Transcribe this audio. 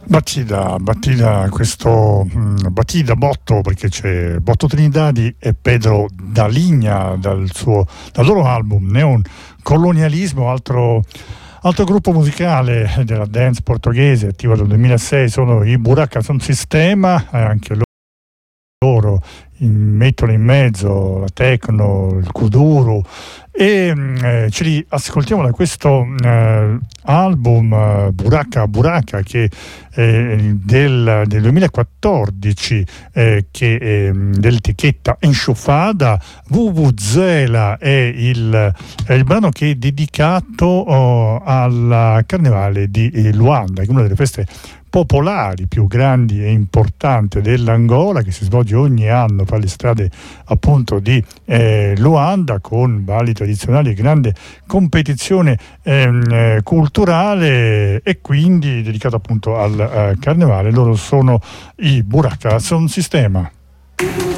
Batida, questo Batida Botto, perché c'è Botto Trinidadi e Pedro Daligna dal loro album Neon Colonialismo, altro gruppo musicale della dance portoghese attivo dal 2006 sono i Buraka Sound Sistema, anche loro mettono in mezzo la techno, il kuduro e ce li ascoltiamo da questo album Buraka che è del 2014 che è dell'etichetta Enxofada. Vuvuzela è il brano che è dedicato al Carnevale di Luanda, che è una delle feste popolari più grandi e importanti dell'Angola, che si svolge ogni anno per le strade appunto di Luanda, con balli tradizionali e grande competizione culturale, e quindi dedicato appunto al Carnevale. Loro sono i Buraka Sound Sistema.